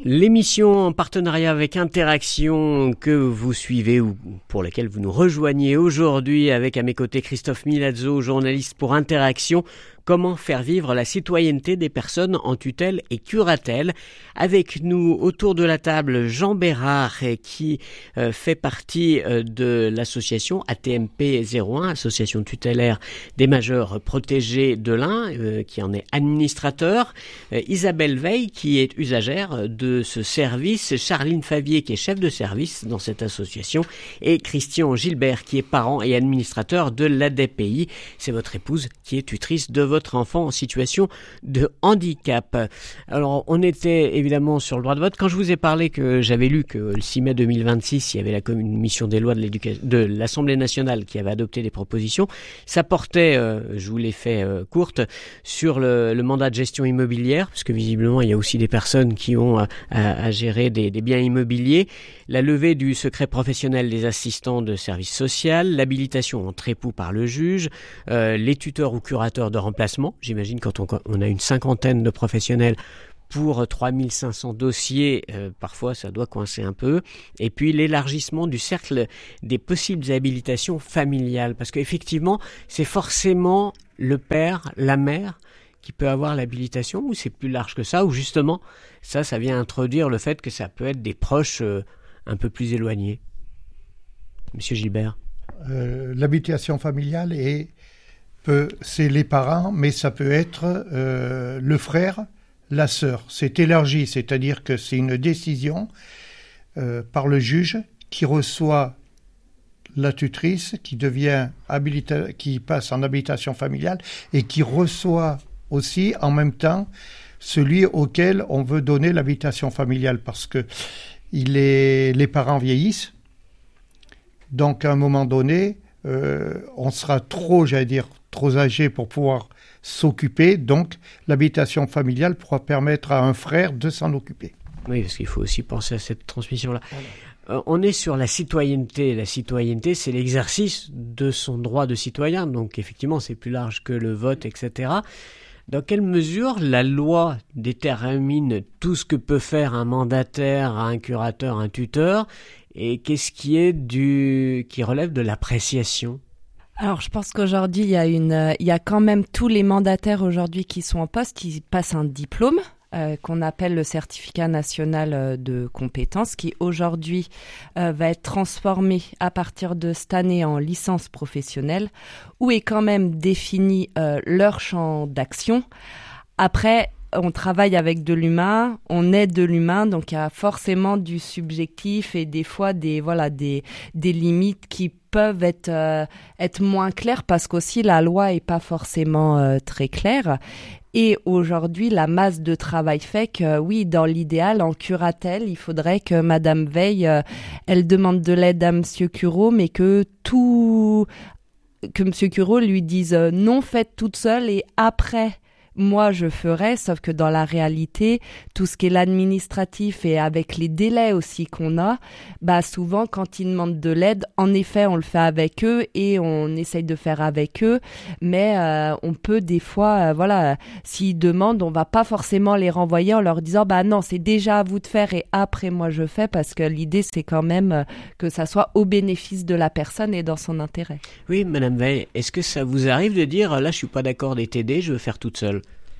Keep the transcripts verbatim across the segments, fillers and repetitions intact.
L'émission en partenariat avec Interaction que vous suivez ou pour laquelle vous nous rejoignez aujourd'hui avec à mes côtés Christophe Milazzo, journaliste pour Interaction. Comment faire vivre la citoyenneté des personnes en tutelle et curatelle. Avec nous autour de la table Jean Bérard qui euh, fait partie euh, de l'association A T M P zéro un, association tutélaire des majeurs protégés de l'Ain, euh, qui en est administrateur. Euh, Isabelle Veil qui est usagère de ce service. Charline Favier qui est chef de service dans cette association. Et Christian Gilbert qui est parent et administrateur de l'A D P I. C'est votre épouse qui est tutrice de votre votre enfant en situation de handicap. Alors, on était évidemment sur le droit de vote. Quand je vous ai parlé que j'avais lu que le six mai deux mille vingt-six, il y avait la commission des lois de, l'éducation, de l'Assemblée nationale qui avait adopté des propositions, ça portait, euh, je vous l'ai fait euh, courte, sur le, le mandat de gestion immobilière, parce que visiblement, il y a aussi des personnes qui ont à, à, à gérer des, des biens immobiliers, la levée du secret professionnel des assistants de services sociaux, l'habilitation entre époux par le juge, euh, les tuteurs ou curateurs de remplacement. J'imagine quand on, on a une cinquantaine de professionnels pour trois mille cinq cents dossiers, euh, parfois ça doit coincer un peu. Et puis l'élargissement du cercle des possibles habilitations familiales. Parce qu'effectivement, c'est forcément le père, la mère qui peut avoir l'habilitation, ou c'est plus large que ça, ou justement, ça, ça vient introduire le fait que ça peut être des proches euh, un peu plus éloignés. Monsieur Gilbert. Euh, l'habilitation familiale est Peut, c'est les parents, mais ça peut être euh, le frère, la sœur. C'est élargi, c'est-à-dire que c'est une décision euh, par le juge qui reçoit la tutrice, qui devient habilita- qui passe en habilitation familiale et qui reçoit aussi en même temps celui auquel on veut donner l'habilitation familiale, parce que il est, les parents vieillissent, donc à un moment donné, euh, on sera trop, j'allais dire, trop âgé pour pouvoir s'occuper, donc l'habitation familiale pourra permettre à un frère de s'en occuper. Oui, parce qu'il faut aussi penser à cette transmission-là. Voilà. Euh, on est sur la citoyenneté. La citoyenneté, c'est l'exercice de son droit de citoyen, donc effectivement, c'est plus large que le vote, et cetera. Dans quelle mesure la loi détermine tout ce que peut faire un mandataire, un curateur, un tuteur, et qu'est-ce qui est du qui relève de l'appréciation ? Alors, je pense qu'aujourd'hui, il y a une, euh, il y a quand même tous les mandataires aujourd'hui qui sont en poste, qui passent un diplôme, euh, qu'on appelle le certificat national euh, de compétences, qui aujourd'hui euh, va être transformé à partir de cette année en licence professionnelle, où est quand même défini euh, leur champ d'action. Après, on travaille avec de l'humain, on aide de l'humain, donc il y a forcément du subjectif et des fois des voilà des des limites qui peuvent être euh, être moins claires parce qu'aussi la loi est pas forcément euh, très claire. Et aujourd'hui, la masse de travail fait que, oui, dans l'idéal, en curatelle, il faudrait que Madame Veil, euh, elle demande de l'aide à Monsieur Cureau, mais que tout, que Monsieur Cureau lui dise euh, non, faites toute seule et après, moi, je ferais, sauf que dans la réalité, tout ce qui est l'administratif et avec les délais aussi qu'on a, bah souvent, quand ils demandent de l'aide, en effet, on le fait avec eux et on essaye de faire avec eux, mais euh, on peut des fois, euh, voilà, s'ils demandent, on va pas forcément les renvoyer en leur disant, bah non, c'est déjà à vous de faire et après, moi, je fais, parce que l'idée, c'est quand même euh, que ça soit au bénéfice de la personne et dans son intérêt. Oui, Madame Veil, est-ce que ça vous arrive de dire, là, je suis pas d'accord d'être aidée, je veux faire toute seule ?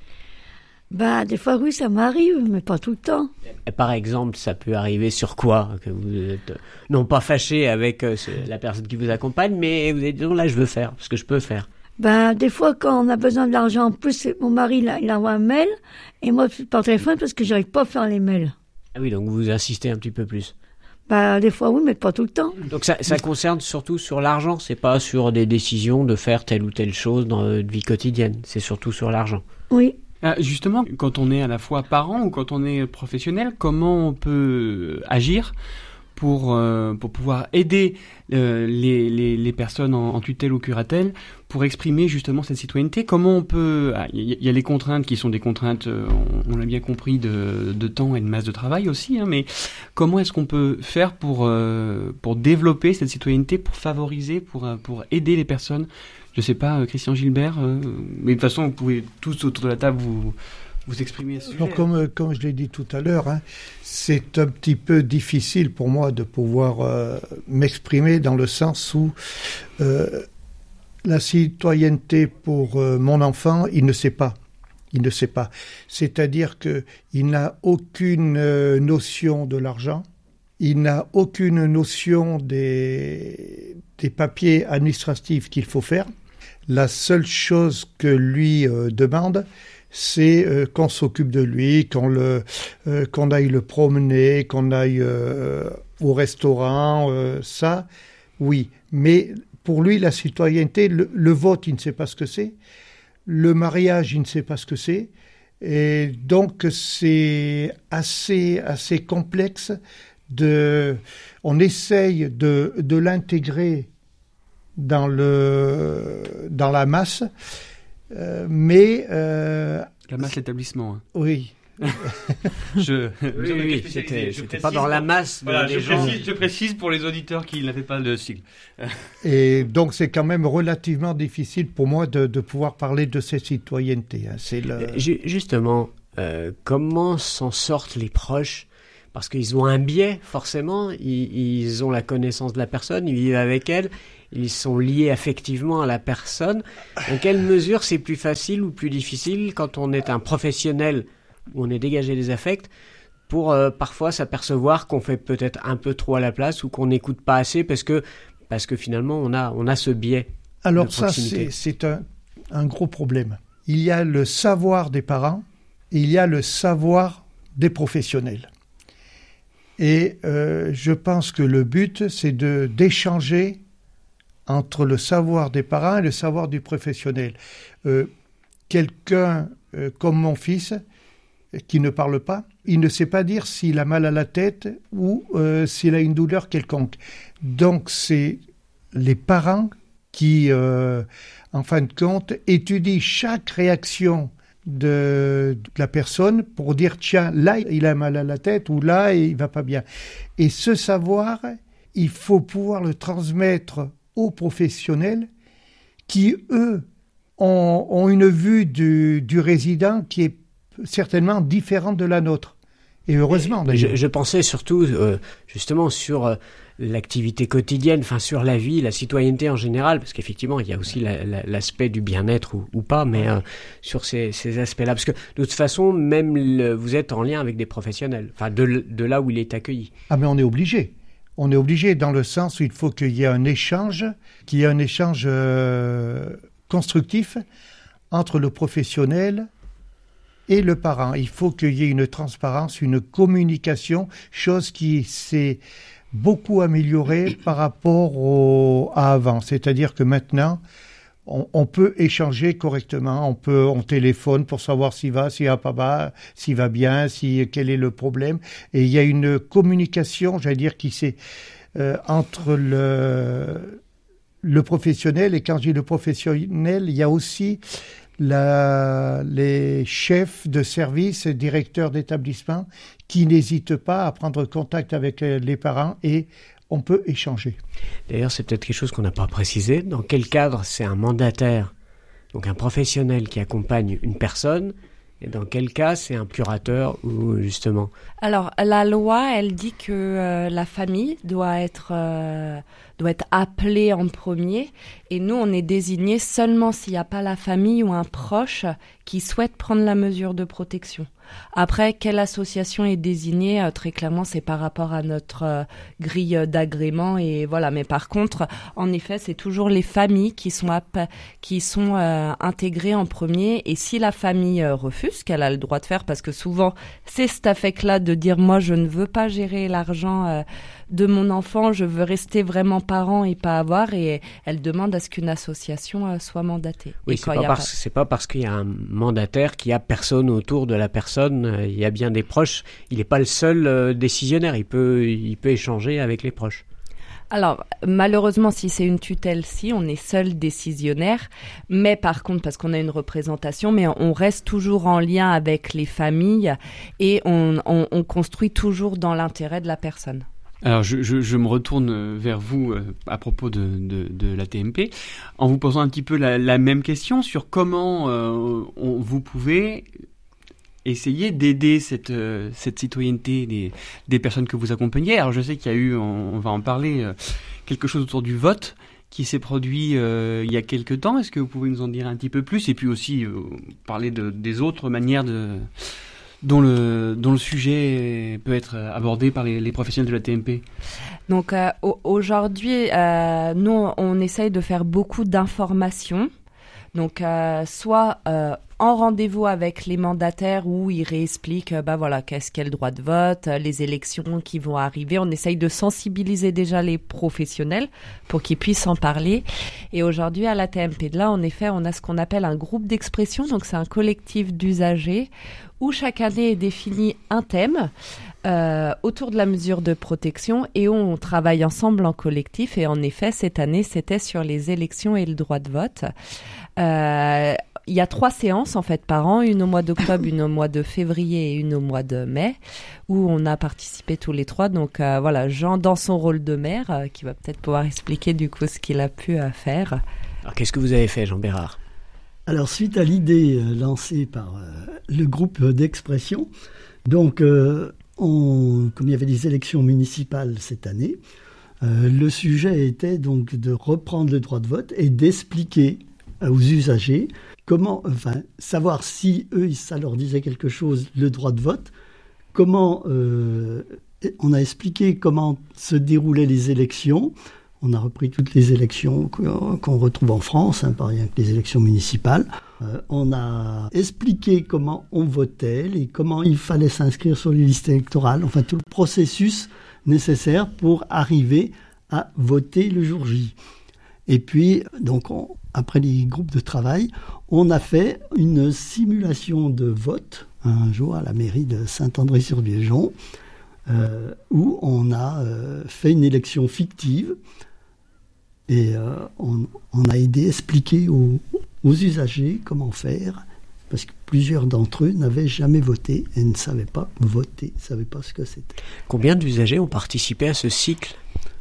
Bah, des fois, oui, ça m'arrive, mais pas tout le temps. Et par exemple, ça peut arriver sur quoi ? Que vous êtes non pas fâché avec euh, la personne qui vous accompagne, mais vous êtes dit, non, là, je veux faire, parce que je peux faire. Ben, des fois, quand on a besoin de l'argent, en plus, mon mari, il, il envoie un mail, et moi, par téléphone, parce que j'arrive pas à faire les mails. Ah oui, donc vous insistez un petit peu plus. Ben, des fois, oui, mais pas tout le temps. Donc ça, ça concerne surtout sur l'argent, c'est pas sur des décisions de faire telle ou telle chose dans votre vie quotidienne, c'est surtout sur l'argent. Oui. Ah, justement, quand on est à la fois parent ou quand on est professionnel, comment on peut agir pour, euh, pour pouvoir aider euh, les, les, les personnes en, en tutelle ou curatelle pour exprimer justement cette citoyenneté ? Comment on peut... Il ah, y, y a les contraintes qui sont des contraintes, euh, on, on l'a bien compris, de, de temps et de masse de travail aussi, hein, mais comment est-ce qu'on peut faire pour, euh, pour développer cette citoyenneté, pour favoriser, pour, pour aider les personnes ? Je sais pas, Christian Gilbert, euh, mais de toute façon, vous pouvez tous autour de la table vous, vous exprimer à ce sujet. Alors, comme, comme je l'ai dit tout à l'heure, hein, c'est un petit peu difficile pour moi de pouvoir euh, m'exprimer dans le sens où euh, la citoyenneté pour euh, mon enfant, il ne sait pas. Il ne sait pas. C'est-à-dire qu'il n'a aucune euh, notion de l'argent, il n'a aucune notion des, des papiers administratifs qu'il faut faire. La seule chose que lui euh, demande, c'est euh, qu'on s'occupe de lui, qu'on, le, euh, qu'on aille le promener, qu'on aille euh, au restaurant, euh, ça, oui. Mais pour lui, la citoyenneté, le, le vote, il ne sait pas ce que c'est. Le mariage, il ne sait pas ce que c'est. Et donc, c'est assez, assez complexe. De, on essaye de, de l'intégrer dans, le, dans la masse, euh, mais... Euh, la masse, l'établissement. Hein. Oui. je, oui, oui, oui, c'était, c'était pas dans la masse. Voilà, je, gens. précise, je précise pour les auditeurs qui n'avaient pas le sigle. Et donc, c'est quand même relativement difficile pour moi de, de pouvoir parler de cette citoyenneté. Hein. C'est le... Justement, euh, comment s'en sortent les proches ? Parce qu'ils ont un biais, forcément, ils, ils ont la connaissance de la personne, ils vivent avec elle, ils sont liés affectivement à la personne. Dans quelle mesure c'est plus facile ou plus difficile quand on est un professionnel où on est dégagé des affects pour euh, parfois s'apercevoir qu'on fait peut-être un peu trop à la place ou qu'on n'écoute pas assez parce que, parce que finalement on a, on a ce biais. Alors ça, c'est, c'est un, un gros problème. Il y a le savoir des parents et il y a le savoir des professionnels. Et euh, je pense que le but, c'est de, d'échanger entre le savoir des parents et le savoir du professionnel. Euh, quelqu'un euh, comme mon fils, qui ne parle pas, il ne sait pas dire s'il a mal à la tête ou euh, s'il a une douleur quelconque. Donc, c'est les parents qui, euh, en fin de compte, étudient chaque réaction De, de la personne pour dire tiens, là il a mal à la tête ou là il va pas bien. Et ce savoir, il faut pouvoir le transmettre aux professionnels qui, eux, ont, ont une vue du, du résident qui est certainement différente de la nôtre. Et heureusement d'ailleurs. Je, je pensais surtout euh, justement sur euh, l'activité quotidienne, enfin sur la vie, la citoyenneté en général, parce qu'effectivement il y a aussi la, la, l'aspect du bien-être ou, ou pas, mais euh, sur ces, ces aspects-là, parce que de toute façon même le, vous êtes en lien avec des professionnels, enfin de, de là où il est accueilli. Ah mais on est obligé, on est obligé dans le sens où il faut qu'il y ait un échange, qu'il y ait un échange euh, constructif entre le professionnel et le parent. Il faut qu'il y ait une transparence, une communication, chose qui s'est beaucoup améliorée par rapport au, à avant. C'est-à-dire que maintenant, on, on peut échanger correctement, on peut, on téléphone pour savoir s'il va, s'il va pas va, s'il va bien, si, quel est le problème. Et il y a une communication, j'allais dire, qui s'est euh, entre le, le professionnel, et quand je dis le professionnel, il y a aussi La, les chefs de service, directeurs d'établissement qui n'hésitent pas à prendre contact avec les parents et on peut échanger. D'ailleurs, c'est peut-être quelque chose qu'on n'a pas précisé. Dans quel cadre c'est un mandataire, donc un professionnel qui accompagne une personne, et dans quel cas c'est un curateur ou justement? Alors, la loi, elle dit que euh, la famille doit être, euh, doit être appelée en premier. Et nous, on est désigné seulement s'il n'y a pas la famille ou un proche qui souhaite prendre la mesure de protection. Après, quelle association est désignée, euh, très clairement, c'est par rapport à notre euh, grille d'agrément. Et voilà. Mais par contre, en effet, c'est toujours les familles qui sont, app- qui sont euh, intégrées en premier. Et si la famille euh, refuse, qu'elle a le droit de faire, parce que souvent, c'est cet affect-là de dire moi je ne veux pas gérer l'argent euh, de mon enfant, je veux rester vraiment parent et pas avoir, et elle demande à ce qu'une association euh, soit mandatée. Oui, c'est pas, parce, pas... c'est pas parce qu'il y a un mandataire qu'il y a personne autour de la personne, euh, il y a bien des proches, il n'est pas le seul euh, décisionnaire, il peut, il peut échanger avec les proches. Alors, malheureusement, si c'est une tutelle, si, on est seul décisionnaire. Mais par contre, parce qu'on a une représentation, mais on reste toujours en lien avec les familles et on, on, on construit toujours dans l'intérêt de la personne. Alors, je, je, je me retourne vers vous euh, à propos de, de, de l'A T M P, en vous posant un petit peu la, la même question sur comment euh, on, vous pouvez essayer d'aider cette, euh, cette citoyenneté des, des personnes que vous accompagnez. Alors je sais qu'il y a eu, on, on va en parler, euh, quelque chose autour du vote qui s'est produit euh, il y a quelques temps. Est-ce que vous pouvez nous en dire un petit peu plus? Et puis aussi euh, parler de, des autres manières de, dont, le, dont le sujet peut être abordé par les, les professionnels de la T M P. Donc euh, aujourd'hui, euh, nous, on essaye de faire beaucoup d'informations. Donc, euh, soit euh, en rendez-vous avec les mandataires où ils réexpliquent, euh, bah voilà, qu'est-ce qu'est le droit de vote, euh, les élections qui vont arriver. On essaye de sensibiliser déjà les professionnels pour qu'ils puissent en parler. Et aujourd'hui, à la T M P de là, en effet, on a ce qu'on appelle un groupe d'expression. Donc, c'est un collectif d'usagers où chaque année est défini un thème euh, autour de la mesure de protection et où on travaille ensemble en collectif. Et en effet, cette année, c'était sur les élections et le droit de vote. Euh, il y a trois séances en fait par an, une au mois d'octobre, une au mois de février et une au mois de mai, où on a participé tous les trois. Donc euh, voilà, Jean dans son rôle de maire, euh, qui va peut-être pouvoir expliquer du coup ce qu'il a pu euh, faire. Alors qu'est-ce que vous avez fait, Jean Bérard? Alors suite à l'idée euh, lancée par euh, le groupe d'expression, donc euh, on, comme il y avait des élections municipales cette année, euh, le sujet était donc de reprendre le droit de vote et d'expliquer aux usagers comment, enfin, savoir si eux, ça leur disait quelque chose, le droit de vote, comment, euh, on a expliqué comment se déroulaient les élections, on a repris toutes les élections qu'on retrouve en France, hein, par exemple les élections municipales, euh, on a expliqué comment on votait, et comment il fallait s'inscrire sur les listes électorales, enfin tout le processus nécessaire pour arriver à voter le jour J. Et puis, donc, on, après les groupes de travail, on a fait une simulation de vote un jour à la mairie de Saint-André-sur-Vieuxjon, euh, où on a euh, fait une élection fictive et euh, on, on a aidé à expliquer aux, aux usagers comment faire, parce que plusieurs d'entre eux n'avaient jamais voté et ne savaient pas voter, ne savaient pas ce que c'était. Combien d'usagers ont participé à ce cycle ?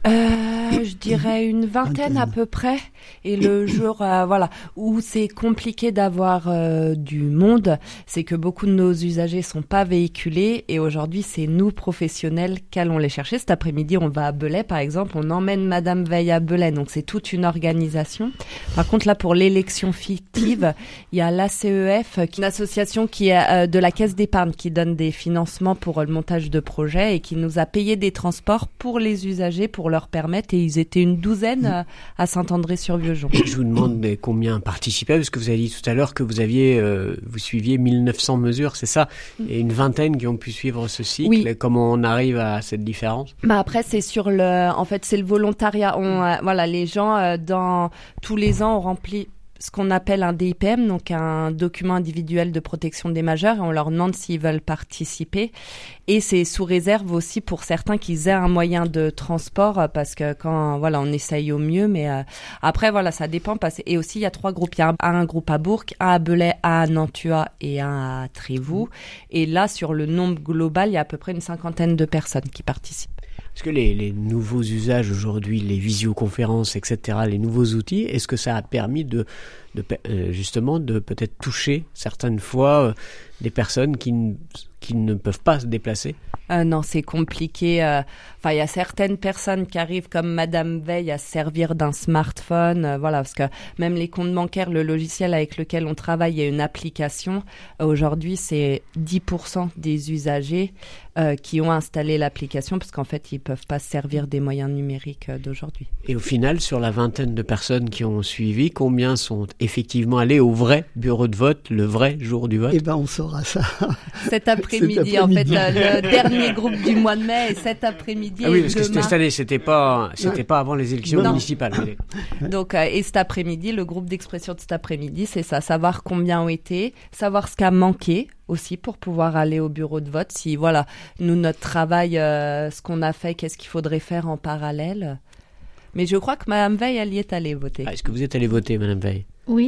Euh, je dirais une vingtaine à peu près. Et le jour, euh, voilà, où c'est compliqué d'avoir euh, du monde, c'est que beaucoup de nos usagers sont pas véhiculés. Et aujourd'hui, c'est nous, professionnels, qu'allons les chercher. Cet après-midi, on va à Belay, par exemple. On emmène Madame Veil à Belay. Donc, c'est toute une organisation. Par contre, là, pour l'élection fictive, il y a l'A C E F, une association qui est euh, de la Caisse d'épargne, qui donne des financements pour euh, le montage de projets et qui nous a payé des transports pour les usagers, pour leur permettre, et ils étaient une douzaine à, à Saint-André-sur-Vieuxjon. Je vous demande mais combien participaient, parce que vous avez dit tout à l'heure que vous aviez, euh, vous suiviez mille neuf cents mesures, c'est ça, et une vingtaine qui ont pu suivre ce cycle. Oui. Comment on arrive à cette différence? Bah après c'est sur le, en fait c'est le volontariat. On, euh, voilà, les gens euh, dans tous les ans ont rempli ce qu'on appelle un D I P M, donc un document individuel de protection des majeurs, et on leur demande s'ils veulent participer. Et c'est sous réserve aussi pour certains qu'ils aient un moyen de transport, parce que quand, voilà, on essaye au mieux, mais euh, après, voilà, ça dépend. Parce, et aussi, il y a trois groupes. Il y a un, un groupe à Bourg, un à Belay, un à Nantua et un à Trévoux. Et là, sur le nombre global, il y a à peu près une cinquantaine de personnes qui participent. Est-ce que les, les nouveaux usages aujourd'hui, les visioconférences, et cetera, les nouveaux outils, est-ce que ça a permis de, de euh, justement de peut-être toucher certaines fois euh, des personnes qui, n- qui ne peuvent pas se déplacer? Euh, non, c'est compliqué. Euh, enfin, il y a certaines personnes qui arrivent comme Madame Veil à se servir d'un smartphone. Euh, voilà, parce que même les comptes bancaires, le logiciel avec lequel on travaille, il y a une application. Euh, aujourd'hui, c'est dix pour cent des usagers euh, qui ont installé l'application parce qu'en fait, ils peuvent pas se servir des moyens numériques euh, d'aujourd'hui. Et au final, sur la vingtaine de personnes qui ont suivi, combien sont effectivement allés au vrai bureau de vote, le vrai jour du vote? Eh ben, on saura ça. Cet après-midi, Cet après-midi. en fait, euh, le dernier groupe du mois de mai et cet après-midi. Ah oui, parce que demain. c'était cette année, c'était pas, c'était pas avant les élections non. municipales. Donc, euh, et cet après-midi, le groupe d'expression de cet après-midi, c'est ça, savoir combien ont été, savoir ce qui a manqué aussi pour pouvoir aller au bureau de vote. Si, voilà, nous, notre travail, euh, ce qu'on a fait, qu'est-ce qu'il faudrait faire en parallèle. Mais je crois que Mme Veil, elle y est allée voter. Ah, est-ce que vous êtes allée voter, Mme Veil? Oui.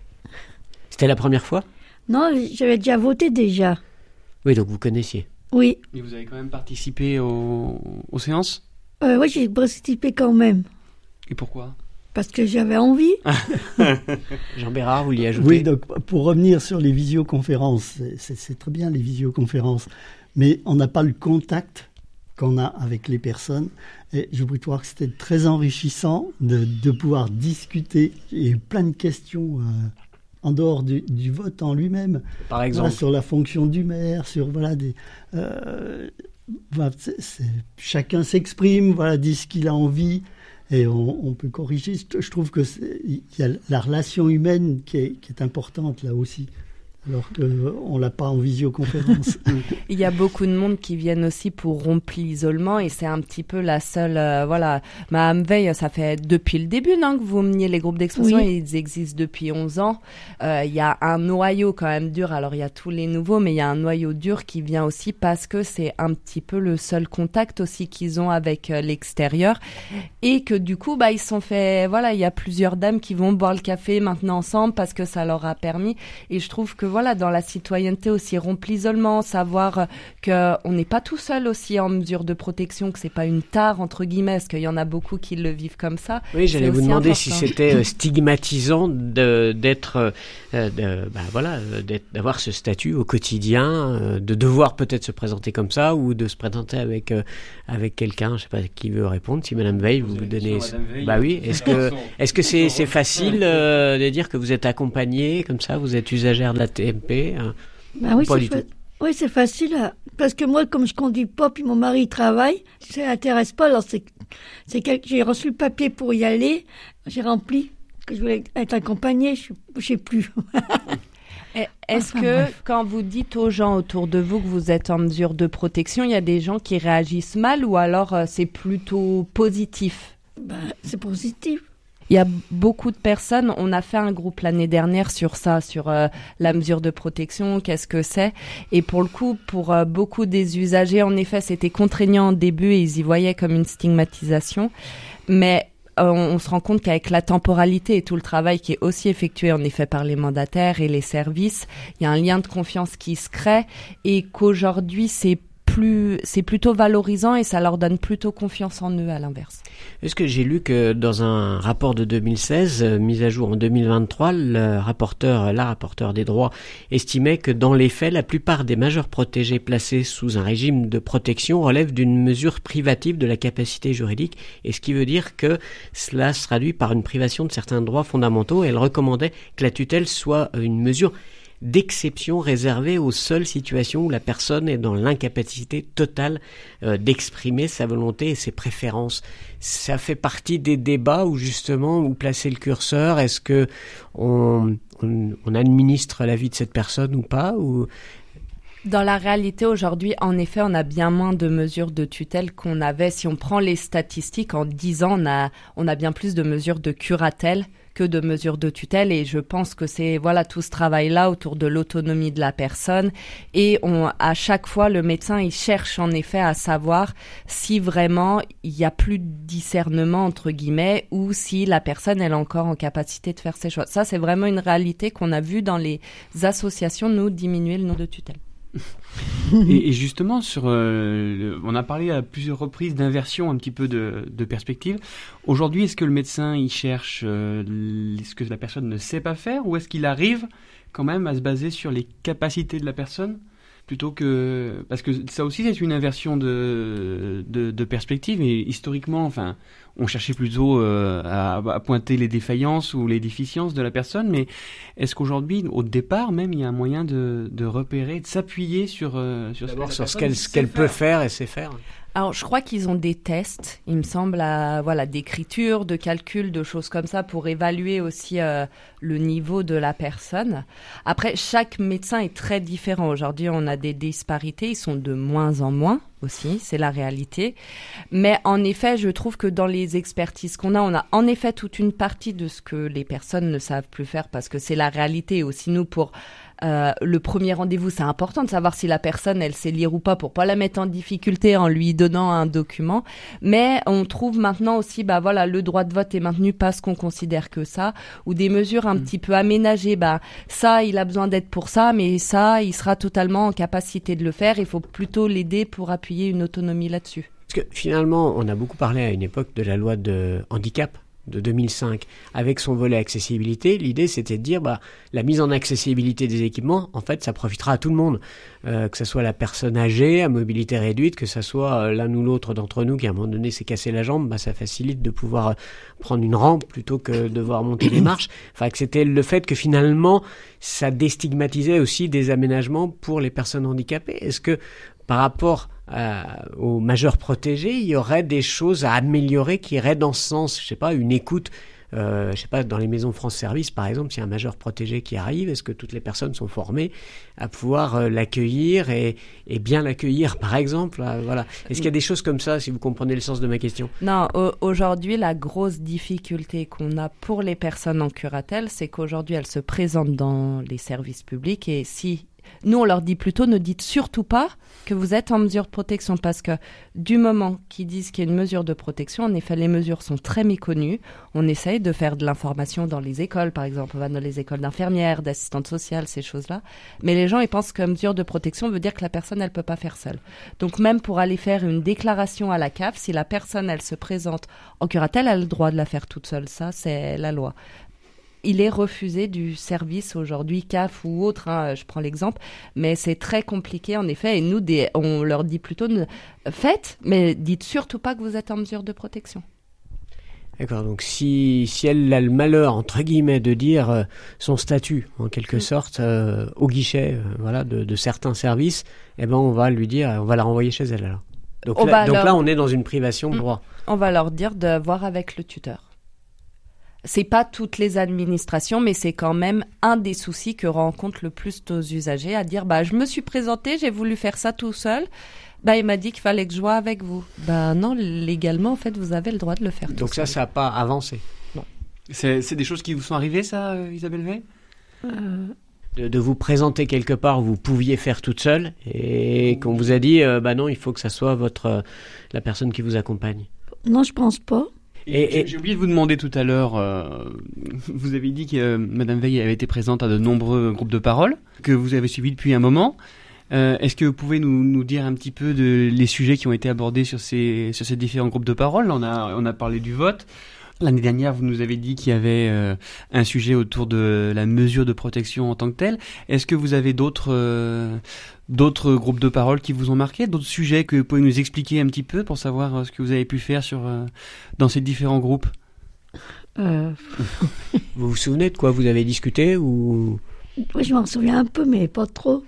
C'était la première fois? Non, j'avais déjà voté déjà. Oui, donc vous connaissiez. Oui. Et vous avez quand même participé aux, aux séances? euh, Oui, j'ai participé quand même. Et pourquoi? Parce que j'avais envie. Jean Bérard, vous l'y ajoutez? Oui, donc pour revenir sur les visioconférences, c'est, c'est très bien les visioconférences, mais on n'a pas le contact qu'on a avec les personnes. Et je voudrais voir que c'était très enrichissant de, de pouvoir discuter. Il y a eu plein de questions euh, en dehors du, du vote en lui-même. Par exemple, voilà, sur la fonction du maire, sur voilà des. Euh, voilà, c'est, c'est, chacun s'exprime, voilà, dit ce qu'il a envie. Et on, on peut corriger. Je trouve que il y a la relation humaine qui est, qui est importante là aussi, alors qu'on ne l'a pas en visioconférence. Il y a beaucoup de monde qui viennent aussi pour rompre l'isolement et c'est un petit peu la seule... Euh, voilà, Madame Veil, ça fait depuis le début non, que vous meniez les groupes d'expression, oui. Et ils existent depuis onze ans. Euh, il y a un noyau quand même dur, alors il y a tous les nouveaux, mais il y a un noyau dur qui vient aussi parce que c'est un petit peu le seul contact aussi qu'ils ont avec euh, l'extérieur et que du coup, bah, ils se sont fait... Voilà, il y a plusieurs dames qui vont boire le café maintenant ensemble parce que ça leur a permis et je trouve que voilà, dans la citoyenneté aussi, rompre l'isolement, savoir qu'on n'est pas tout seul aussi en mesure de protection, que c'est pas une tare, entre guillemets, parce qu'il y en a beaucoup qui le vivent comme ça. Oui, j'allais vous demander important. si c'était stigmatisant de, d'être, euh, de, bah voilà, d'être, d'avoir ce statut au quotidien, euh, de devoir peut-être se présenter comme ça ou de se présenter avec, euh, avec quelqu'un. Je sais pas qui veut répondre. Si Madame Veil, vous vous donnez... Veil, bah oui, est-ce que, est-ce que c'est, c'est facile euh, de dire que vous êtes accompagnée comme ça, vous êtes usagère de la T M P hein, Ben oui, pas c'est du fa- tout. oui, c'est facile. à- Parce que moi, comme je conduis pas, puis mon mari travaille, ça l'intéresse pas. Alors, c'est, c'est quel- j'ai reçu le papier pour y aller. J'ai rempli. Parce que je voulais être accompagnée. Je ne sais plus. Et Est-ce Enfin, que bref. quand vous dites aux gens autour de vous que vous êtes en mesure de protection, il y a des gens qui réagissent mal ou alors euh, c'est plutôt positif? Ben, c'est positif. Il y a beaucoup de personnes, on a fait un groupe l'année dernière sur ça, sur euh, la mesure de protection, qu'est-ce que c'est. Et pour le coup, pour euh, beaucoup des usagers, en effet, c'était contraignant au début et ils y voyaient comme une stigmatisation. Mais euh, on, on se rend compte qu'avec la temporalité et tout le travail qui est aussi effectué en effet par les mandataires et les services, il y a un lien de confiance qui se crée et qu'aujourd'hui, c'est plus, c'est plutôt valorisant et ça leur donne plutôt confiance en eux à l'inverse. Est-ce que j'ai lu que dans un rapport de deux mille seize, euh, mis à jour en deux mille vingt-trois, le rapporteur, la rapporteure des droits estimait que dans les faits, la plupart des majeurs protégés placés sous un régime de protection relèvent d'une mesure privative de la capacité juridique, et ce qui veut dire que cela se traduit par une privation de certains droits fondamentaux. Et elle recommandait que la tutelle soit une mesure d'exception réservée aux seules situations où la personne est dans l'incapacité totale euh, d'exprimer sa volonté et ses préférences. Ça fait partie des débats où justement, où placer le curseur, est-ce que on, on, on administre la vie de cette personne ou pas ou... Dans la réalité, aujourd'hui, en effet, on a bien moins de mesures de tutelle qu'on avait. Si on prend les statistiques, en dix ans, on a, on a bien plus de mesures de curatelle que de mesures de tutelle. Et je pense que c'est voilà tout ce travail-là autour de l'autonomie de la personne. Et on, à chaque fois, le médecin, il cherche en effet à savoir si vraiment il y a plus de discernement, entre guillemets, ou si la personne, elle est encore en capacité de faire ses choix. Ça, c'est vraiment une réalité qu'on a vu dans les associations, nous, diminuer le nombre de tutelles. et, et justement, sur, euh, le, on a parlé à plusieurs reprises d'inversion un petit peu de, de perspective. Aujourd'hui, est-ce que le médecin il cherche euh, ce que la personne ne sait pas faire, ou est-ce qu'il arrive quand même à se baser sur les capacités de la personne plutôt que... Parce que ça aussi, c'est une inversion de, de, de perspective. Et historiquement, enfin, on cherchait plutôt euh, à, à pointer les défaillances ou les déficiences de la personne. Mais est-ce qu'aujourd'hui, au départ même, il y a un moyen de, de repérer, de s'appuyer sur, euh, sur, D'abord ce, sur ce qu'elle, ce qu'elle peut faire et sait faire. Alors, je crois qu'ils ont des tests, il me semble, à, voilà, d'écriture, de calcul, de choses comme ça pour évaluer aussi euh, le niveau de la personne. Après, chaque médecin est très différent. Aujourd'hui, on a des disparités, ils sont de moins en moins aussi, c'est la réalité. Mais en effet, je trouve que dans les expertises qu'on a, on a en effet toute une partie de ce que les personnes ne savent plus faire parce que c'est la réalité. Aussi, nous, pour Euh, le premier rendez-vous, c'est important de savoir si la personne, elle sait lire ou pas pour pas la mettre en difficulté en lui donnant un document. Mais on trouve maintenant aussi, bah voilà, le droit de vote est maintenu parce qu'on considère que ça, ou des mesures un mmh. petit peu aménagées. Bah ça, il a besoin d'aide pour ça, mais ça, il sera totalement en capacité de le faire. Il faut plutôt l'aider pour appuyer une autonomie là-dessus. Parce que finalement, on a beaucoup parlé à une époque de la loi de handicap. de deux mille cinq, avec son volet accessibilité, l'idée c'était de dire bah, la mise en accessibilité des équipements, en fait ça profitera à tout le monde, euh, que ce soit la personne âgée à mobilité réduite, que ce soit euh, l'un ou l'autre d'entre nous qui à un moment donné s'est cassé la jambe, bah, ça facilite de pouvoir euh, prendre une rampe plutôt que de devoir monter des marches, enfin que c'était le fait que finalement ça déstigmatisait aussi des aménagements pour les personnes handicapées. Est-ce que par rapport Euh, aux majeurs protégés, il y aurait des choses à améliorer qui iraient dans ce sens, je sais pas, une écoute, euh, je sais pas, dans les maisons France Service par exemple, s'il y a un majeur protégé qui arrive, est-ce que toutes les personnes sont formées à pouvoir euh, l'accueillir et, et bien l'accueillir par exemple, euh, voilà. Est-ce qu'il y a des choses comme ça, si vous comprenez le sens de ma question? Non, au- aujourd'hui la grosse difficulté qu'on a pour les personnes en curatelle, c'est qu'aujourd'hui elles se présentent dans les services publics et si nous, on leur dit plutôt, ne dites surtout pas que vous êtes en mesure de protection parce que du moment qu'ils disent qu'il y a une mesure de protection, en effet, les mesures sont très méconnues. On essaye de faire de l'information dans les écoles, par exemple. On va dans les écoles d'infirmières, d'assistantes sociales, ces choses-là. Mais les gens, ils pensent que mesure de protection veut dire que la personne, elle peut pas faire seule. Donc, même pour aller faire une déclaration à la C A F, si la personne, elle se présente en curatelle, elle a le droit de la faire toute seule. Ça, c'est la loi. Il est refusé du service aujourd'hui, C A F ou autre, hein, je prends l'exemple, mais c'est très compliqué en effet, et nous, des, on leur dit plutôt, ne, faites, mais dites surtout pas que vous êtes en mesure de protection. D'accord, donc si, si elle a le malheur, entre guillemets, de dire euh, son statut, en quelque mmh. sorte, euh, au guichet euh, voilà, de, de certains services, eh ben on va lui dire, on va la renvoyer chez elle alors. Donc, on là, donc leur... là, on est dans une privation de droit. On va leur dire de voir avec le tuteur. C'est pas toutes les administrations, mais c'est quand même un des soucis que rencontrent le plus nos usagers, à dire bah je me suis présenté, j'ai voulu faire ça tout seul, bah il m'a dit qu'il fallait que je voie avec vous. Bah non, légalement en fait vous avez le droit de le faire. Donc tout ça, seul. ça n'a pas avancé. Non. C'est, c'est des choses qui vous sont arrivées, ça, euh, Isabelle Veil Euh, De, de vous présenter quelque part où vous pouviez faire toute seule et qu'on vous a dit euh, bah non, il faut que ça soit votre euh, la personne qui vous accompagne. non, je pense pas. Et, et j'ai oublié de vous demander tout à l'heure, euh, vous avez dit que euh, Madame Veil avait été présente à de nombreux groupes de parole, que vous avez suivis depuis un moment. Euh, est-ce que vous pouvez nous, nous dire un petit peu de les sujets qui ont été abordés sur ces, sur ces différents groupes de parole? On a, on a parlé du vote. L'année dernière, vous nous avez dit qu'il y avait euh, un sujet autour de la mesure de protection en tant que telle. Est-ce que vous avez d'autres, euh, d'autres groupes de parole qui vous ont marqué, d'autres sujets que vous pouvez nous expliquer un petit peu pour savoir euh, ce que vous avez pu faire sur, euh, dans ces différents groupes? Euh... Vous vous souvenez de quoi vous avez discuté ou... Oui, je m'en souviens un peu, mais pas trop.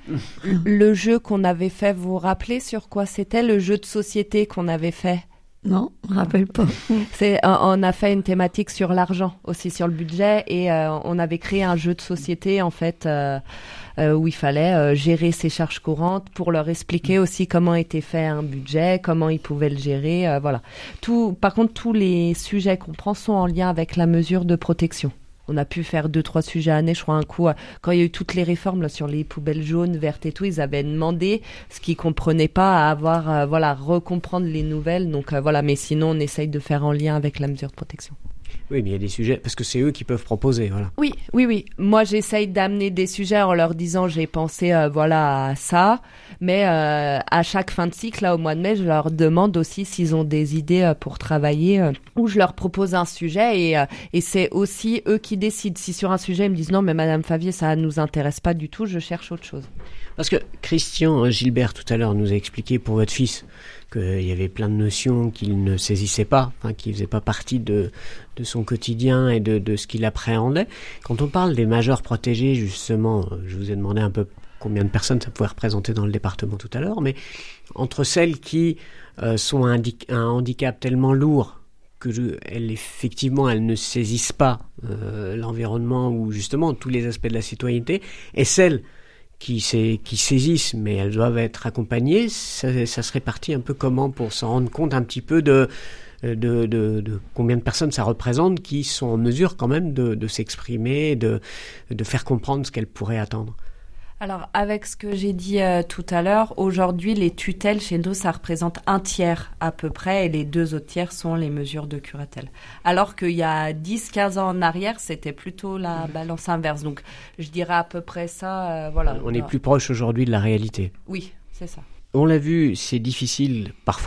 Le jeu qu'on avait fait, vous vous rappelez sur quoi c'était, le jeu de société qu'on avait fait? Non, je me rappelle pas. C'est, on a fait une thématique sur l'argent, aussi sur le budget, et euh, on avait créé un jeu de société en fait euh, euh, où il fallait euh, gérer ses charges courantes pour leur expliquer aussi comment était fait un budget, comment ils pouvaient le gérer, euh, voilà. Tout, par contre, tous les sujets qu'on prend sont en lien avec la mesure de protection. On a pu faire deux, trois sujets à l'année, je crois, un coup. Quand il y a eu toutes les réformes là, sur les poubelles jaunes, vertes et tout, ils avaient demandé ce qu'ils comprenaient pas à avoir, euh, voilà, recomprendre les nouvelles. Donc, euh, voilà. Mais sinon, on essaye de faire en lien avec la mesure de protection. Oui, mais il y a des sujets, parce que c'est eux qui peuvent proposer, voilà. Oui, oui, oui. Moi, j'essaye d'amener des sujets en leur disant, j'ai pensé, euh, voilà, à ça. Mais euh, à chaque fin de cycle, là, au mois de mai, je leur demande aussi s'ils ont des idées euh, pour travailler, euh, ou je leur propose un sujet et, euh, et c'est aussi eux qui décident. Si sur un sujet, ils me disent non, mais Madame Favier, ça nous intéresse pas du tout, je cherche autre chose. Parce que Christian Gilbert, tout à l'heure, nous a expliqué pour votre fils qu'il y avait plein de notions qu'il ne saisissait pas, enfin, qui ne faisaient pas partie de, de son quotidien et de, de ce qu'il appréhendait. Quand on parle des majeurs protégés, justement, je vous ai demandé un peu combien de personnes ça pouvait représenter dans le département tout à l'heure, mais entre celles qui euh, sont un, un handicap tellement lourd que je, elles, effectivement, elles ne saisissent pas euh, l'environnement ou justement tous les aspects de la citoyenneté, et celles qui, qui saisissent, mais elles doivent être accompagnées, ça, ça se répartit un peu comment pour s'en rendre compte un petit peu de, de, de, de combien de personnes ça représente qui sont en mesure quand même de, de s'exprimer, de, de faire comprendre ce qu'elles pourraient attendre. Alors, avec ce que j'ai dit euh, tout à l'heure, aujourd'hui, les tutelles chez nous, ça représente un tiers à peu près, et les deux autres tiers sont les mesures de curatelle. Alors qu'il y a dix quinze ans en arrière, c'était plutôt la balance inverse. Donc, je dirais à peu près ça, euh, voilà. On est plus proche aujourd'hui de la réalité. Oui, c'est ça. On l'a vu, c'est difficile parfois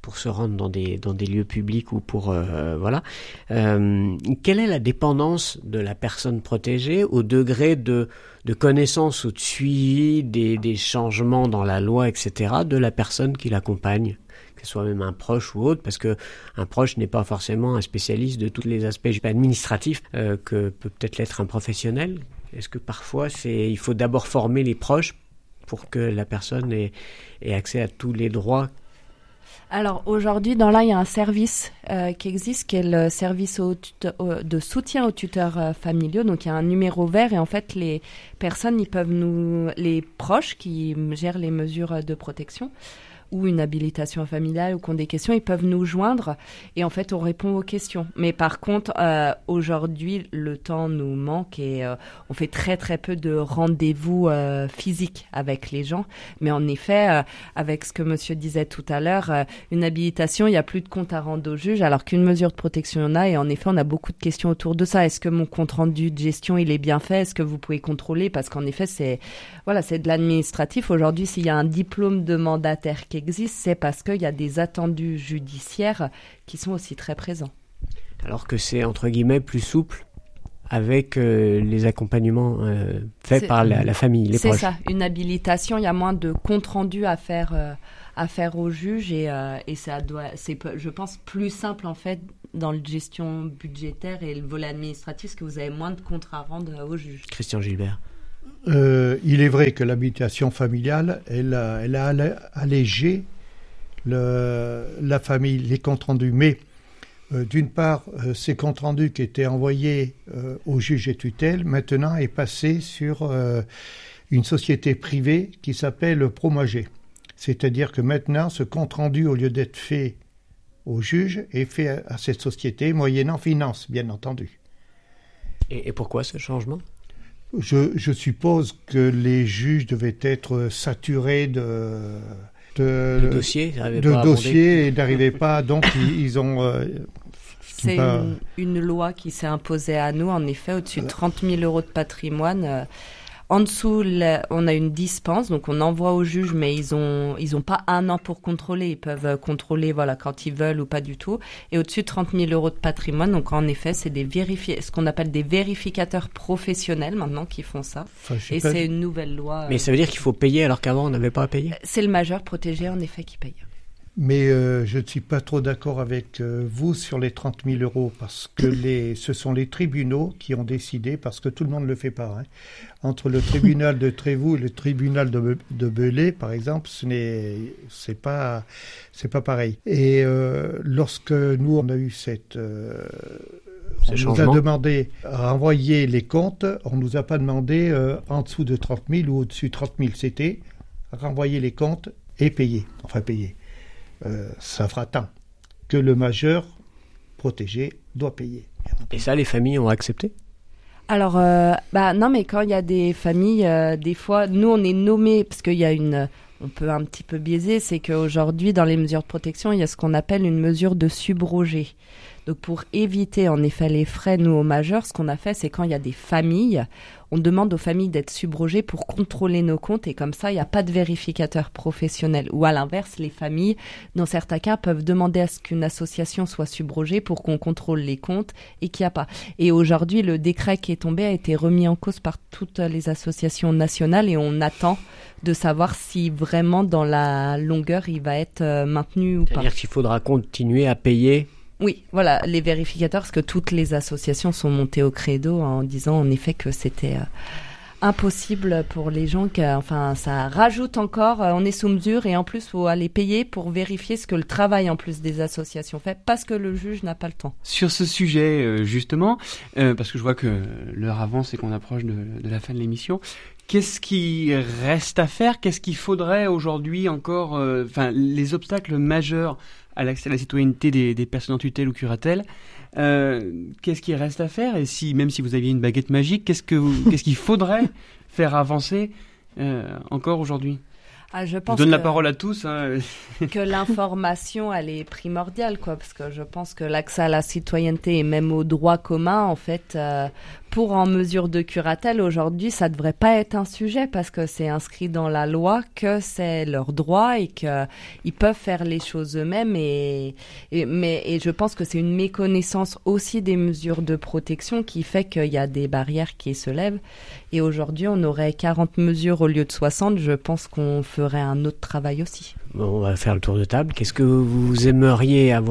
pour se rendre dans des, dans des lieux publics ou pour... Euh, voilà. Euh, quelle est la dépendance de la personne protégée au degré de, de connaissance ou de suivi des, des changements dans la loi, et cetera, de la personne qui l'accompagne, que ce soit même un proche ou autre, parce que un proche n'est pas forcément un spécialiste de tous les aspects administratifs euh, que peut peut-être l'être un professionnel. Est-ce que parfois, c'est, il faut d'abord former les proches pour que la personne ait, ait accès à tous les droits? Alors aujourd'hui, dans là, il y a un service euh, qui existe, qui est le service au tuteur, au, de soutien aux tuteurs euh, familiaux. Donc il y a un numéro vert et en fait les personnes, ils peuvent nous, les proches qui gèrent les mesures de protection ou une habilitation familiale ou qui ont des questions, ils peuvent nous joindre et en fait on répond aux questions. Mais par contre, euh, aujourd'hui, le temps nous manque et euh, on fait très très peu de rendez-vous euh, physiques avec les gens. Mais en effet, euh, avec ce que monsieur disait tout à l'heure, euh, une habilitation, il n'y a plus de compte à rendre au juge, alors qu'une mesure de protection, il y en a. Et en effet, on a beaucoup de questions autour de ça. Est-ce que mon compte rendu de gestion, il est bien fait? Est-ce que vous pouvez contrôler? Parce qu'en effet, c'est, voilà, c'est de l'administratif. Aujourd'hui, s'il y a un diplôme de mandataire qui existe, c'est parce qu'il y a des attendus judiciaires qui sont aussi très présents. Alors que c'est, entre guillemets, plus souple avec euh, les accompagnements euh, faits c'est, par la, la famille, les c'est proches. C'est ça, une habilitation, il y a moins de compte rendu à faire, euh, à faire au juge et, euh, et ça doit, c'est, je pense, plus simple en fait dans la gestion budgétaire et le volet administratif, parce que vous avez moins de comptes à rendre au juge. Christian Gilbert. Euh, il est vrai que l'habitation familiale, elle a, elle a allégé le, la famille, les comptes rendus. Mais euh, d'une part, euh, ces comptes rendus qui étaient envoyés euh, au juge et tutelle, maintenant est passé sur euh, une société privée qui s'appelle Promagé. C'est-à-dire que maintenant, ce compte rendu, au lieu d'être fait au juge, est fait à, à cette société, moyennant finance, bien entendu. Et, et pourquoi ce changement ? Je, je suppose que les juges devaient être saturés de, de, de dossiers, de dossiers et n'arrivaient pas. Donc, ils, ils ont... Euh, C'est pas... une, une loi qui s'est imposée à nous, en effet, au-dessus de trente mille euros de patrimoine. Euh, en dessous, le, on a une dispense, donc on envoie au juge, mais ils ont ils ont pas un an pour contrôler. Ils peuvent contrôler voilà, quand ils veulent ou pas du tout. Et au-dessus de trente mille euros de patrimoine, donc en effet, c'est des vérifi- ce qu'on appelle des vérificateurs professionnels maintenant qui font ça. Enfin, et c'est une nouvelle loi. Mais ça veut dire qu'il faut payer alors qu'avant, on n'avait pas à payer ? C'est le majeur protégé, en effet, qui paye. Mais euh, je ne suis pas trop d'accord avec euh, vous sur les trente mille euros parce que les, ce sont les tribunaux qui ont décidé, parce que tout le monde ne le fait pas. Hein. Entre le tribunal de Trévoux et le tribunal de, de Belley, par exemple, ce n'est c'est pas, c'est pas pareil. Et euh, lorsque nous, on a eu cette... Euh, on nous a demandé à renvoyer les comptes, on ne nous a pas demandé euh, en dessous de trente mille ou au-dessus de trente mille. C'était renvoyer les comptes et payer, enfin payer. Euh, ça fera tant que le majeur protégé doit payer. Et ça, les familles ont accepté ? Alors, euh, bah non, mais quand il y a des familles, euh, des fois, nous, on est nommés, parce qu'il y a une... On peut un petit peu biaiser, c'est qu'aujourd'hui, dans les mesures de protection, il y a ce qu'on appelle une mesure de subrogé. Donc, pour éviter, en effet, les frais, nous, aux majeurs, ce qu'on a fait, c'est quand il y a des familles, on demande aux familles d'être subrogées pour contrôler nos comptes et comme ça, il n'y a pas de vérificateur professionnel. Ou à l'inverse, les familles, dans certains cas, peuvent demander à ce qu'une association soit subrogée pour qu'on contrôle les comptes et qu'il n'y a pas. Et aujourd'hui, le décret qui est tombé a été remis en cause par toutes les associations nationales et on attend de savoir si vraiment dans la longueur, il va être maintenu ou pas. C'est-à-dire qu'il faudra continuer à payer. Oui, voilà, les vérificateurs, parce que toutes les associations sont montées au credo en disant en effet que c'était euh, impossible pour les gens, que, enfin, ça rajoute encore, euh, on est sous mesure et en plus, il faut aller payer pour vérifier ce que le travail en plus des associations fait, parce que le juge n'a pas le temps. Sur ce sujet, euh, justement, euh, parce que je vois que l'heure avance et qu'on approche de, de la fin de l'émission, qu'est-ce qui reste à faire ? Qu'est-ce qu'il faudrait aujourd'hui encore, enfin, euh, les obstacles majeurs à l'accès à la citoyenneté des, des personnes en tutelle ou curatelle, euh, qu'est-ce qui reste à faire ? Et si, même si vous aviez une baguette magique, qu'est-ce, que vous, qu'est-ce qu'il faudrait faire avancer euh, encore aujourd'hui ? Ah, je pense je donne que, la parole à tous. Hein. que l'information, elle est primordiale, quoi, parce que je pense que l'accès à la citoyenneté et même au droit commun, en fait, euh, pour en mesure de curatelle, aujourd'hui, ça devrait pas être un sujet parce que c'est inscrit dans la loi que c'est leur droit et qu'ils peuvent faire les choses eux-mêmes. Et, et, mais, et je pense que c'est une méconnaissance aussi des mesures de protection qui fait qu'il y a des barrières qui se lèvent. Et aujourd'hui, on aurait quarante mesures au lieu de soixante. Je pense qu'on ferait un autre travail aussi. Bon, on va faire le tour de table. Qu'est-ce que vous aimeriez avoir ?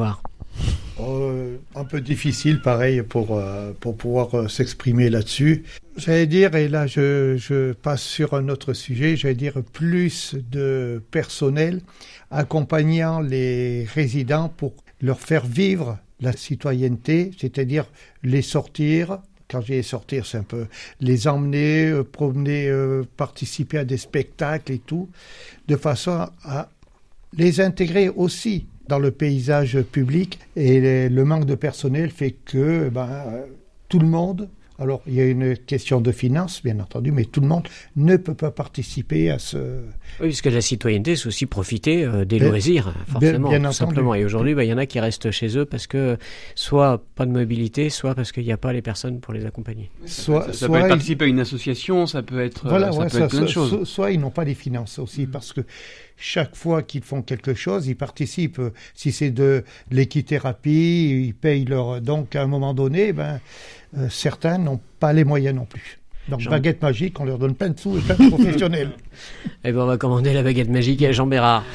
Euh, un peu difficile, pareil, pour, euh, pour pouvoir euh, s'exprimer là-dessus. J'allais dire, et là je, je passe sur un autre sujet, j'allais dire plus de personnel accompagnant les résidents pour leur faire vivre la citoyenneté, c'est-à-dire les sortir. Quand je dis sortir, c'est un peu les emmener, euh, promener, euh, participer à des spectacles et tout, de façon à les intégrer aussi dans le paysage public. Et le manque de personnel fait que ben, tout le monde, alors il y a une question de finances bien entendu, mais tout le monde ne peut pas participer à ce... Oui, parce que la citoyenneté, c'est aussi profiter euh, des bien, loisirs, forcément, bien, bien tout entendu. simplement. Et aujourd'hui, ben, il y en a qui restent chez eux parce que soit pas de mobilité, soit parce qu'il n'y a pas les personnes pour les accompagner. Soit, ça, ça soit peut être ils... participer à une association, ça peut être, voilà, ça ouais, peut ça, être plein de ça, choses. Soit, soit ils n'ont pas les finances aussi, mmh. parce que chaque fois qu'ils font quelque chose, ils participent. Si c'est de l'équithérapie, ils payent leur... Donc, à un moment donné, ben, euh, certains n'ont pas les moyens non plus. Donc, Jean... baguette magique, on leur donne plein de sous et plein de professionnels. Eh bien, on va commander la baguette magique à Jean Bérard.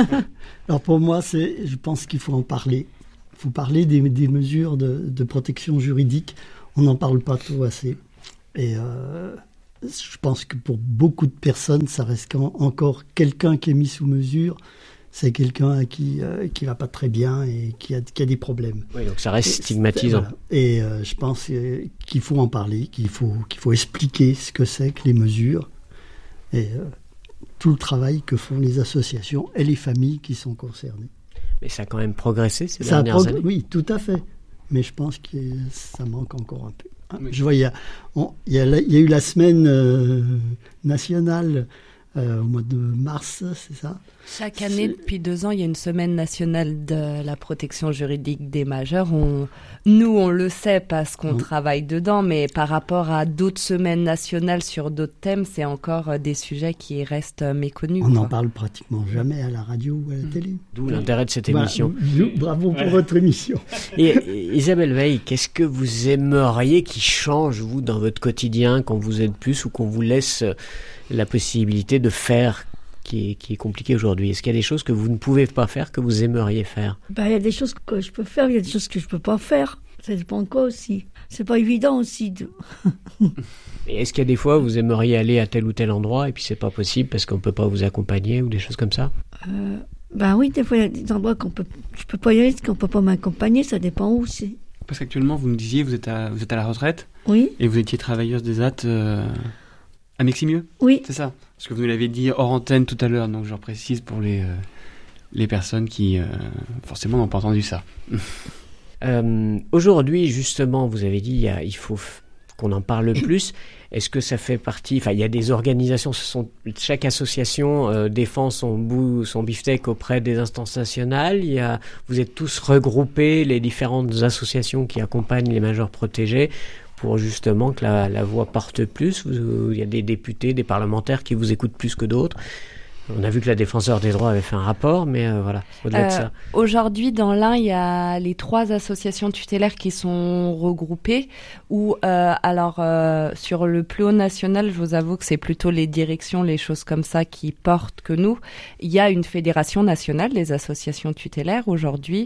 Alors, pour moi, c'est, je pense qu'il faut en parler. Il faut parler des, des mesures de, de protection juridique. On n'en parle pas trop assez. Et... Euh... je pense que pour beaucoup de personnes, ça reste encore quelqu'un qui est mis sous mesure. C'est quelqu'un à qui euh, qui va pas très bien et qui a, qui a des problèmes. Oui, donc ça reste et, stigmatisant. Voilà. Et euh, je pense euh, qu'il faut en parler, qu'il faut qu'il faut expliquer ce que c'est que les mesures et euh, tout le travail que font les associations et les familles qui sont concernées. Mais ça a quand même progressé ces ça dernières prog- années. Oui, tout à fait. Mais je pense que ça manque encore un peu. Je vois, il y a, on, il y a, il y a eu la semaine euh, nationale euh, au mois de mars, c'est ça ? Chaque année, c'est... depuis deux ans, il y a une semaine nationale de la protection juridique des majeurs. On, nous, on le sait parce qu'on mmh. travaille dedans, mais par rapport à d'autres semaines nationales sur d'autres thèmes, c'est encore des sujets qui restent méconnus. On n'en quoi. parle pratiquement jamais à la radio ou à la mmh. télé. D'où l'intérêt de cette émission. Bah, bravo pour ouais. votre émission. Et, et Isabelle Veil, qu'est-ce que vous aimeriez qui change, vous, dans votre quotidien, quand vous êtes plus ou qu'on vous laisse la possibilité de faire qui est, qui est compliqué aujourd'hui? Est-ce qu'il y a des choses que vous ne pouvez pas faire, que vous aimeriez faire? Ben, il y a des choses que je peux faire, il y a des choses que je ne peux pas faire. Ça dépend de quoi aussi. C'est pas évident aussi. De... Et est-ce qu'il y a des fois où vous aimeriez aller à tel ou tel endroit et puis c'est pas possible parce qu'on ne peut pas vous accompagner ou des choses comme ça? euh, Ben oui, des fois il y a des endroits qu'on peut, je peux pas y aller parce qu'on peut pas m'accompagner, ça dépend où c'est. Parce qu'actuellement, vous me disiez, vous êtes à, vous êtes à la retraite. Oui. Et vous étiez travailleuse des A T euh, à Meximieux. Oui. C'est ça. Parce que vous nous l'avez dit hors antenne tout à l'heure, donc je précise pour les, euh, les personnes qui, euh, forcément, n'ont pas entendu ça. euh, aujourd'hui, justement, vous avez dit, il, y a, il faut f- qu'on en parle plus. Est-ce que ça fait partie... Enfin, il y a des organisations, ce sont, chaque association euh, défend son, bout, son beefsteak auprès des instances nationales. Il y a, vous êtes tous regroupés, les différentes associations qui accompagnent les majeurs protégés, pour justement que la, la voix porte plus. Vous, il y a des députés, des parlementaires qui vous écoutent plus que d'autres. On a vu que la défenseur des droits avait fait un rapport, mais euh, voilà, au-delà euh, de ça. Aujourd'hui, dans l'Ain, il y a les trois associations tutélaires qui sont regroupées. Où, euh, alors, euh, sur le plus haut national, je vous avoue que c'est plutôt les directions, les choses comme ça qui portent que nous. Il y a une fédération nationale des associations tutélaires aujourd'hui,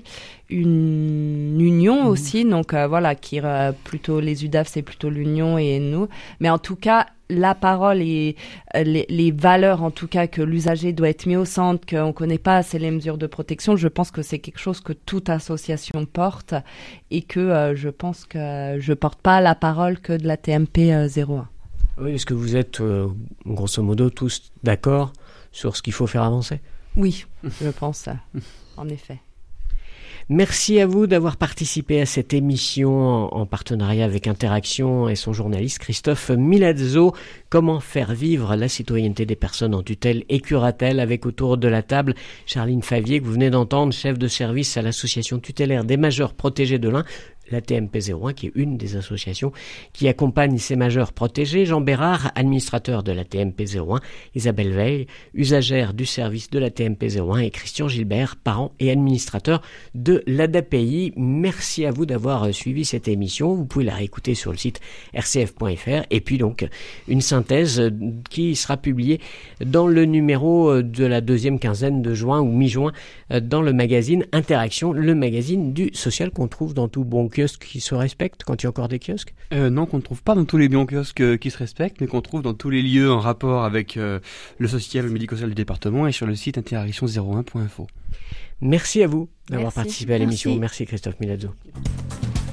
une union mmh. aussi, donc euh, voilà, qui euh, plutôt les U D A F, c'est plutôt l'union et nous. Mais en tout cas, la parole et euh, les, les valeurs, en tout cas, que l'usager doit être mis au centre, qu'on ne connaît pas assez les mesures de protection, je pense que c'est quelque chose que toute association porte et que euh, je pense que je ne porte pas la parole que de la T M P euh, zéro un. Oui, est-ce que vous êtes, euh, grosso modo, tous d'accord sur ce qu'il faut faire avancer? Oui, je pense, en effet. Merci à vous d'avoir participé à cette émission en partenariat avec Interaction et son journaliste Christophe Milazzo. Comment faire vivre la citoyenneté des personnes en tutelle et curatelle, avec autour de la table Charline Favier, que vous venez d'entendre, chef de service à l'association tutélaire des majeurs protégés de l'Ain, la T M P zéro un, qui est une des associations qui accompagne ces majeurs protégés. Jean Bérard, administrateur de la T M P zéro un, Isabelle Veil, usagère du service de la T M P zéro un, et Christian Gilbert, parent et administrateur de l'A D A P I. Merci à vous d'avoir suivi cette émission. Vous pouvez la réécouter sur le site r c f point f r, et puis donc une synthèse qui sera publiée dans le numéro de la deuxième quinzaine de juin ou mi-juin dans le magazine Interaction, le magazine du social qu'on trouve dans tout bon kiosque qui se respecte, quand il y a encore des kiosques. Euh, non, qu'on ne trouve pas dans tous les bons kiosques euh, qui se respectent, mais qu'on trouve dans tous les lieux en rapport avec euh, le social, le médico-social du département, et sur le site interaction zéro un point info. Merci à vous d'avoir Merci. participé à l'émission. Merci. Merci Christophe Milazzo.